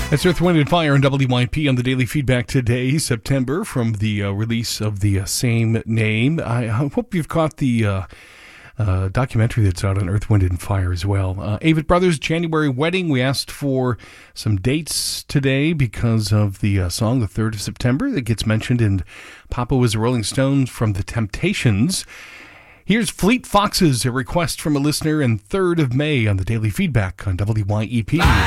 That's Earth, Wind & Fire and WYP on the Daily Feedback today, September, from the release of the same name. I hope you've caught the documentary that's out on Earth, Wind & Fire as well. Avett Brothers' January Wedding. We asked for some dates today because of the song, the 3rd of September, that gets mentioned in Papa Was a Rolling Stone from The Temptations. Here's Fleet Foxes, a request from a listener, and 3rd of May on the Daily Feedback on WYEP.